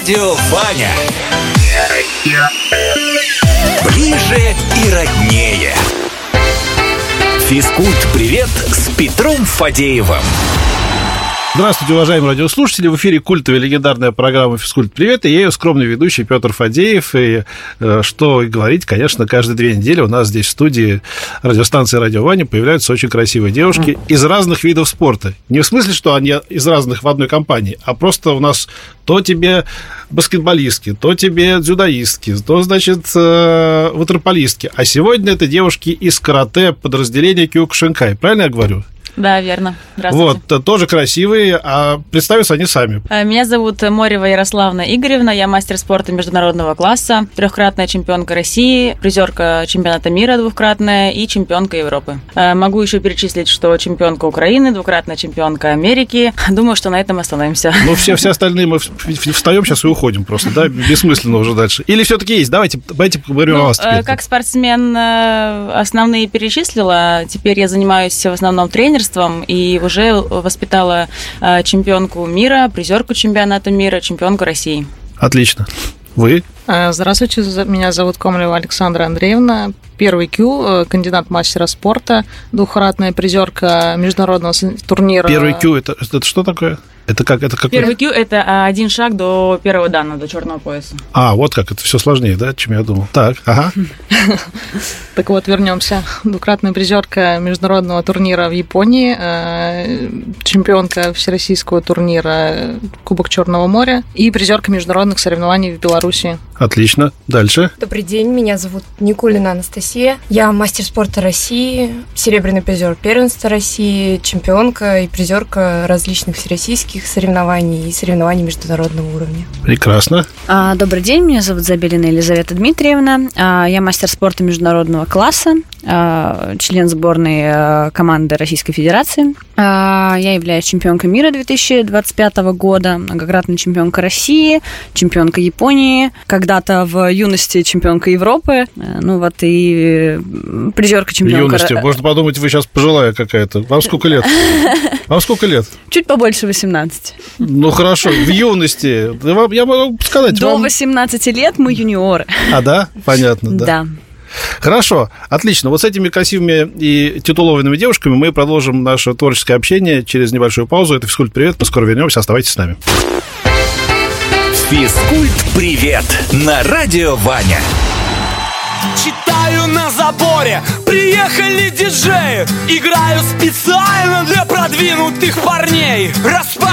Радио Ваня. Ближе и роднее. Физкульт-привет с Петром Фадеевым. Здравствуйте, уважаемые радиослушатели. В эфире культовая легендарная программа «Физкульт-привет», и я ее скромный ведущий Петр Фадеев. И что и говорить, конечно, каждые 2 недели у нас здесь в студии радиостанции «Радио Ваня» появляются очень красивые девушки из разных видов спорта. Не в смысле, что они из разных в одной компании, а просто у нас то тебе баскетболистки, то тебе дзюдоистки, то, значит, ватерполистки. А сегодня это девушки из карате подразделения Киокушинкай. Правильно я говорю? Да, верно. Здравствуйте. Вот, тоже красивые, а представятся они сами. Меня зовут Морева Ярославна Игоревна, я мастер спорта международного класса, 3-кратная чемпионка России, призерка чемпионата мира 2-кратная и чемпионка Европы. Могу еще перечислить, что чемпионка Украины, 2-кратная чемпионка Америки. Думаю, что на этом остановимся. Ну, все остальные мы встаем сейчас и уходим просто, да? Бессмысленно уже дальше. Или все-таки есть? Давайте поговорим о вас теперь. Как спортсмен основные перечислила, теперь я занимаюсь в основном тренерством, и уже воспитала чемпионку мира, призерку чемпионата мира, чемпионку России. Отлично. Вы? Здравствуйте, меня зовут Комлева Александра Андреевна. Первый Q, кандидат мастера спорта, 2-кратная призерка международного турнира. Первый Q это что такое? Это какой? Первый Q – это 1 шаг до первого дана, до черного пояса. А, вот как, это все сложнее, да, чем я думал. Так, ага. Так вот, вернемся. 2-кратная призерка международного турнира в Японии, чемпионка всероссийского турнира Кубок Черного моря и призерка международных соревнований в Беларуси. Отлично. Дальше. Добрый день, меня зовут Никулина Анастасия. Я мастер спорта России, серебряный призер первенства России, чемпионка и призерка различных всероссийских соревнований и соревнований международного уровня. Прекрасно. Добрый день, меня зовут Забелина Елизавета Дмитриевна. Я мастер спорта международного класса, член сборной команды Российской Федерации. Я являюсь чемпионкой мира 2025 года, многократная чемпионка России, чемпионка Японии, когда-то в юности чемпионка Европы, ну вот и призерка чемпионка... В юности, можно подумать, вы сейчас пожилая какая-то. Вам сколько лет? Чуть побольше 18. Ну хорошо, в юности. Я могу сказать. До 18 лет мы юниоры. А, да? Понятно, да. Да. Хорошо, отлично. Вот с этими красивыми и титулованными девушками мы продолжим наше творческое общение через небольшую паузу. Это «Физкульт-привет», мы скоро вернемся, оставайтесь с нами. Физкульт-привет на Радио Ваня. Читаю на заборе, приехали диджеи. Играю специально для продвинутых парней.